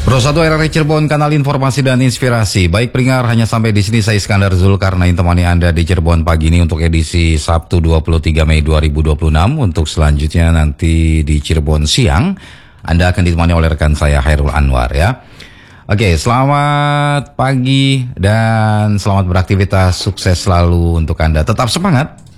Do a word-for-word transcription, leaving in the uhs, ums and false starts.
Pro satu R R I Cirebon, kanal informasi dan inspirasi. Baik pendengar, hanya sampai di sini saya Iskandar Zulkarnain temani Anda di Cirebon pagi ini untuk edisi Sabtu dua puluh tiga Mei dua ribu dua puluh enam. Untuk selanjutnya nanti di Cirebon siang, Anda akan ditemani oleh rekan saya Hairul Anwar ya. Oke, selamat pagi dan selamat beraktivitas, sukses selalu untuk Anda. Tetap semangat,